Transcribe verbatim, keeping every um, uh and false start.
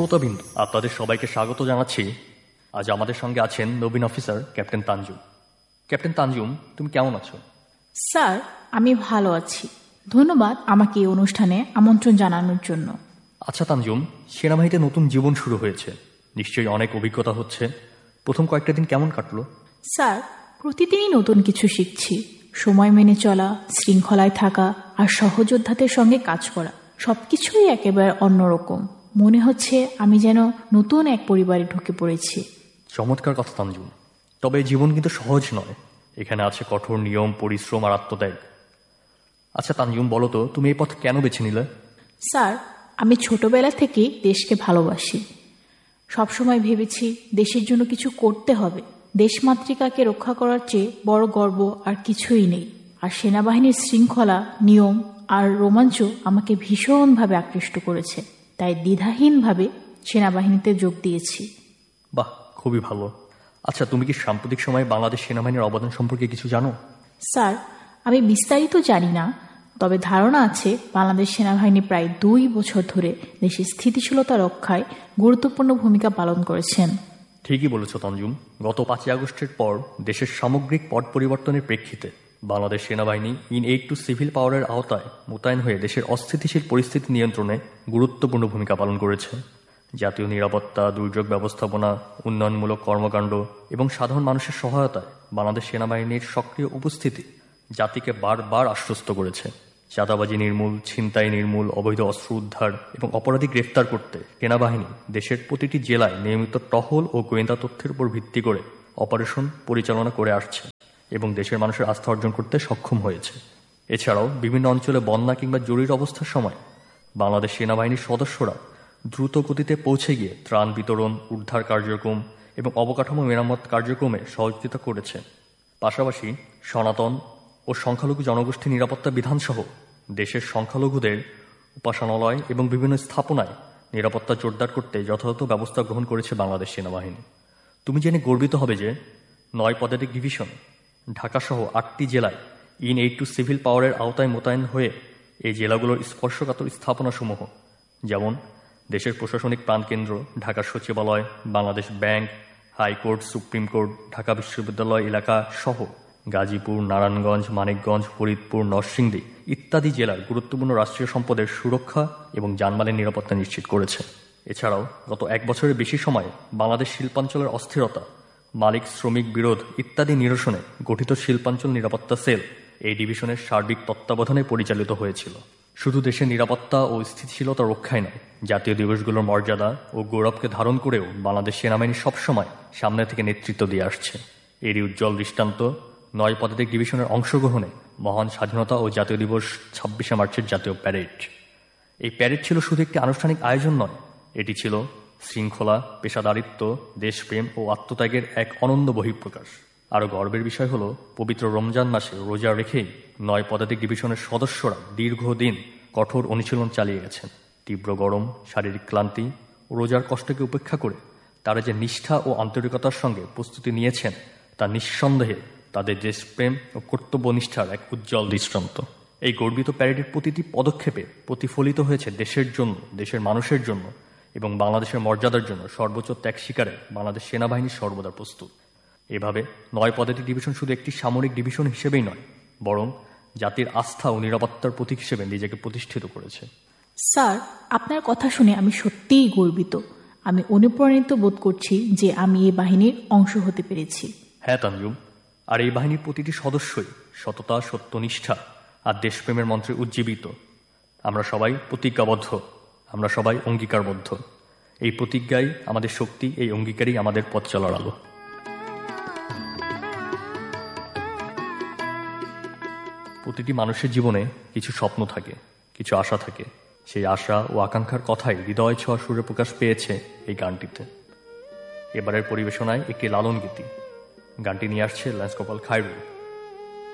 শ্রোতাবিন্দু, আপনাদের সবাইকে স্বাগত জানাচ্ছি। আজ আমাদের সঙ্গে আছেন নবীন officer captain Tanjum. Captain Tanjum, তুমি কেমন আছো? স্যার, আমি ভালো আছি, ধন্যবাদ আমাকে এই অনুষ্ঠানে আমন্ত্রণ জানানোর জন্য। আচ্ছা তানজুম, সেনাবাহিনীতে নতুন জীবন শুরু হয়েছে, নিশ্চয়ই অনেক অভিজ্ঞতা হচ্ছে। প্রথম কয়েকটা দিন কেমন কাটলো? স্যার, প্রতিদিনই নতুন কিছু শিখছি। সময় মেনে চলা, শৃঙ্খলায় থাকা আর সহযোদ্ধাদের সঙ্গে কাজ করা, সবকিছুই একেবারে অন্যরকম। মনে হচ্ছে আমি যেন নতুন এক পরিবারে ঢুকে পড়েছি। চমৎকার কথা তানজুম, তবে জীবন কিন্তু সহজ নয়। এখানে আছে কঠোর নিয়ম, পরিশ্রম আর আত্মত্যাগ। আচ্ছা তানজুম, বলো তো তুমি এই পথ কেন বেছে নিলে? স্যার, আমি ছোটবেলা থেকেই দেশকে ভালোবাসি। সবসময় ভেবেছি দেশের জন্য কিছু করতে হবে। দেশমাতৃকাকে রক্ষা করার চেয়ে বড় গর্ব আর কিছুই নেই। আর সেনাবাহিনীর শৃঙ্খলা, নিয়ম আর রোমাঞ্চ আমাকে ভীষণভাবে আকৃষ্ট করেছে, তাই দ্বিধাহীনভাবে সেনাবাহিনীতে যোগ দিয়েছি। বাহ, খুবই ভালো। আচ্ছা, তুমি কি সাম্প্রতিক সময়ে বাংলাদেশ সেনাবাহিনীর অবদান সম্পর্কে কিছু জানো? স্যার, আমি বিস্তারিত জানি না, তবে ধারণা আছে বাংলাদেশ সেনাবাহিনী প্রায় দুই বছর ধরে দেশের স্থিতিশীলতা রক্ষায় গুরুত্বপূর্ণ ভূমিকা পালন করেছেন। ঠিকই বলেছ তানজুম। গত পাঁচই আগস্টের পর দেশের সামগ্রিক পট পরিবর্তনের প্রেক্ষিতে বাংলাদেশ সেনাবাহিনী ইন এইড টু সিভিল পাওয়ারের আওতায় মোতায়েন হয়ে দেশের অস্থিতিশীল পরিস্থিতি নিয়ন্ত্রণে গুরুত্বপূর্ণ ভূমিকা পালন করেছে। জাতীয় নিরাপত্তা, দুর্যোগ ব্যবস্থাপনা, উন্নয়নমূলক কর্মকাণ্ড এবং সাধারণ মানুষের সহায়তায় বাংলাদেশ সেনাবাহিনীর সক্রিয় উপস্থিতি জাতিকে বারবার আশ্বস্ত করেছে। চাঁদাবাজি নির্মূল, ছিনতাই নির্মূল, অবৈধ অস্ত্র উদ্ধার এবং অপরাধী গ্রেফতার করতে সেনাবাহিনী দেশের প্রতিটি জেলায় নিয়মিত টহল ও গোয়েন্দা তথ্যের উপর ভিত্তি করে অপারেশন পরিচালনা করে আসছে এবং দেশের মানুষের আস্থা অর্জন করতে সক্ষম হয়েছে। এছাড়াও বিভিন্ন অঞ্চলে বন্যা কিংবা জরুরি অবস্থার সময় বাংলাদেশ সেনাবাহিনীর সদস্যরা দ্রুত গতিতে পৌঁছে গিয়ে ত্রাণ বিতরণ, উদ্ধার কার্যক্রম এবং অবকাঠামো মেরামত কার্যক্রমে সহযোগিতা করেছে। পাশাপাশি সনাতন ও সংখ্যালঘু জনগোষ্ঠী নিরাপত্তা বিধানসহ দেশের সংখ্যালঘুদের উপাসনালয় এবং বিভিন্ন স্থাপনায় নিরাপত্তা জোরদার করতে যথাযথ ব্যবস্থা গ্রহণ করেছে বাংলাদেশ সেনাবাহিনী। তুমি জেনে গর্বিত হবে যে নয় পদাতিক ডিভিশন ঢাকাসহ আটটি জেলায় ইন এইড টু সিভিল পাওয়ারের আওতায় মোতায়েন হয়ে এই জেলাগুলোর স্পর্শকাতর স্থাপনাসমূহ, যেমন দেশের প্রশাসনিক প্রাণকেন্দ্র ঢাকা সচিবালয়, Bangladesh bank, high court, supreme court, Dhaka বিশ্ববিদ্যালয় এলাকা সহ গাজীপুর, নারায়ণগঞ্জ, মানিকগঞ্জ, ফরিদপুর, নরসিংদী ইত্যাদি জেলার গুরুত্বপূর্ণ রাষ্ট্রীয় সম্পদের সুরক্ষা এবং জানমালের নিরাপত্তা নিশ্চিত করেছে। এছাড়াও গত এক বছরের বেশি সময়ে বাংলাদেশ শিল্পাঞ্চলের অস্থিরতা, মালিক শ্রমিক বিরোধ ইত্যাদি নিরসনে গঠিত শিল্পাঞ্চল নিরাপত্তা সেল এই ডিভিশনের সার্বিক তত্ত্বাবধানে পরিচালিত হয়েছিল। শুধু দেশের নিরাপত্তা ও স্থিতিশীলতা রক্ষায় নয়, জাতীয় দিবসগুলোর মর্যাদা ও গৌরবকে ধারণ করেও বাংলাদেশ সেনাবাহিনী সবসময় সামনে থেকে নেতৃত্ব দিয়ে আসছে। এরই উজ্জ্বল দৃষ্টান্ত নয় পদাতিক ডিভিশনের অংশগ্রহণে মহান স্বাধীনতা ও জাতীয় দিবস ছাব্বিশে মার্চের জাতীয় প্যারেড। এই প্যারেড ছিল শুধু একটি আনুষ্ঠানিক আয়োজন নয়, এটি ছিল শৃঙ্খলা, পেশাদারিত্ব, দেশপ্রেম ও আত্মত্যাগের এক অনন্য বহিঃপ্রকাশ। আরও গর্বের বিষয় হল, পবিত্র রমজান মাসে রোজা রেখেই নয় পদাতিক ডিভিশনের সদস্যরা দীর্ঘদিন কঠোর অনুশীলন চালিয়ে গেছেন। তীব্র গরম, শারীরিক ক্লান্তি ও রোজার কষ্টকে উপেক্ষা করে তারা যে নিষ্ঠা ও আন্তরিকতার সঙ্গে প্রস্তুতি নিয়েছেন তা নিঃসন্দেহে তাদের দেশপ্রেম ও কর্তব্যনিষ্ঠার এক উজ্জ্বল দৃষ্টান্ত। এই গর্বিত প্যারেডের প্রতিটি পদক্ষেপে প্রতিফলিত হয়েছে দেশের জন্য, দেশের মানুষের জন্য এবং বাংলাদেশের মর্যাদার জন্য সর্বোচ্চ ত্যাগ স্বীকারে বাংলাদেশ সেনাবাহিনী সর্বদা প্রস্তুত। এভাবে নয় পদাতিক ডিভিশন শুধু একটি সামরিক ডিভিশন হিসেবেই নয়, বরং জাতির আস্থা ও নিরাপত্তার প্রতীক হিসেবে নিজেকে প্রতিষ্ঠিত করেছে। স্যার, আপনার কথা শুনে আমি সত্যিই গর্বিত। আমি অনুপ্রাণিত বোধ করছি যে আমি এই বাহিনীর অংশ হতে পেরেছি। হ্যাঁ তানজুম, আর এই বাহিনীর প্রতিটি সদস্যই সততা, সত্যনিষ্ঠা আর দেশপ্রেমের মন্ত্রে উজ্জীবিত। আমরা সবাই প্রতিজ্ঞাবদ্ধ, আমরা সবাই অঙ্গীকারবদ্ধ। এই প্রতিজ্ঞাই আমাদের শক্তি, এই অঙ্গীকারই আমাদের পথ চলার আলো। প্রতিটি মানুষের জীবনে কিছু স্বপ্ন থাকে, কিছু আশা থাকে। সেই আশা ও আকাঙ্ক্ষার কথাই হৃদয় ছোঁয়া সুরে প্রকাশ পেয়েছে এই গানটিতে। এবারের পরিবেশনায় একটি লালন গীতি। গানটি নিয়ে আসছে ল্যান্স গোপাল খায়রুল।